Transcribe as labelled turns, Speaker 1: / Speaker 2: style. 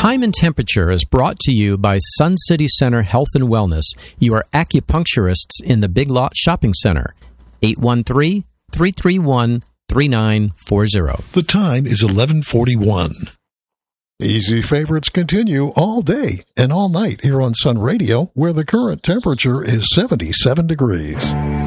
Speaker 1: Time and Temperature is brought to you by Sun City Center Health and Wellness, your acupuncturists in the Big Lot Shopping Center. 813-331-3940.
Speaker 2: The time is 11:41. Easy favorites continue all day and all night here on Sun Radio, where the current temperature is 77 degrees.